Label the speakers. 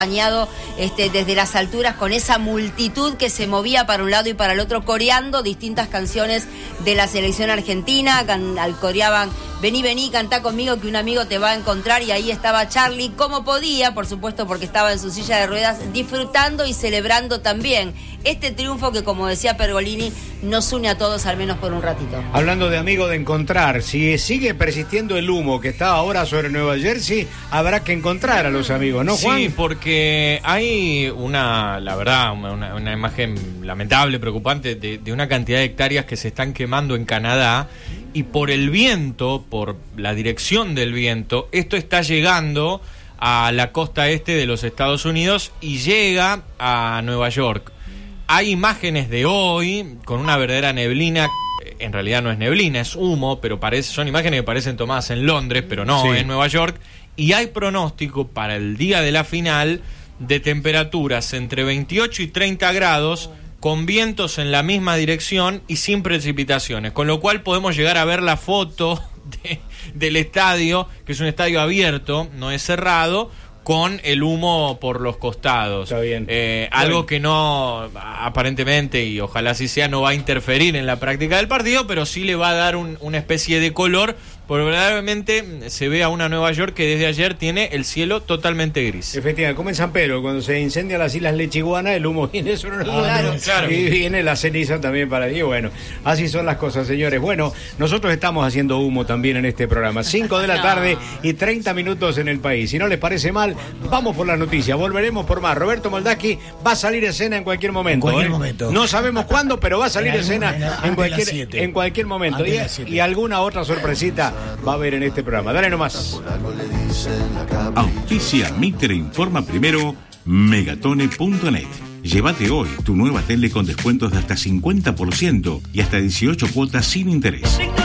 Speaker 1: acompañado desde las alturas con esa multitud que se movía para un lado y para el otro coreando distintas canciones de la selección argentina. Coreaban Vení, vení, cantá conmigo que un amigo te va a encontrar, y ahí estaba Charly como podía, por supuesto porque estaba en su silla de ruedas, disfrutando y celebrando también este triunfo que, como decía Pergolini, nos une a todos al menos por un ratito.
Speaker 2: Hablando de amigo de encontrar, si sigue persistiendo el humo que está ahora sobre Nueva Jersey, habrá que encontrar a los amigos, ¿no, Juan?
Speaker 3: Sí, porque hay una imagen lamentable, preocupante, de una cantidad de hectáreas que se están quemando en Canadá, y por el viento, por la dirección del viento, esto está llegando a la costa este de los Estados Unidos y llega a Nueva York. Hay imágenes de hoy con una verdadera neblina. En realidad no es neblina, es humo, pero son imágenes que parecen tomadas en Londres, pero no, sí, en Nueva York. Y hay pronóstico para el día de la final de temperaturas entre 28 y 30 grados, con vientos en la misma dirección y sin precipitaciones. Con lo cual podemos llegar a ver la foto del estadio, que es un estadio abierto, no es cerrado, con el humo por los costados.
Speaker 2: Está bien.
Speaker 3: Algo que no, aparentemente, y ojalá así sea, no va a interferir en la práctica del partido, pero sí le va a dar una especie de color, porque verdaderamente se ve a una Nueva York que desde ayer tiene el cielo totalmente gris.
Speaker 2: Efectivamente, como en San Pedro, cuando se incendian las Islas Lechiguana, el humo viene sobre nosotros.
Speaker 3: Claro.
Speaker 2: Y viene la ceniza también para allí. Bueno, así son las cosas, señores. Bueno, nosotros estamos haciendo humo también en este programa. 5 de la tarde y 30 minutos en el país. Si no les parece mal, vamos por las noticias. Volveremos por más. Roberto Moldavsky va a salir en escena en cualquier momento.
Speaker 4: En cualquier momento.
Speaker 2: No sabemos cuándo, pero va a salir en escena en cualquier momento. Y alguna otra sorpresita va a haber en este programa. Dale nomás.
Speaker 5: Auspicia Mitre Informa Primero, Megatone.net. Llévate hoy tu nueva tele con descuentos de hasta 50% y hasta 18 cuotas sin interés.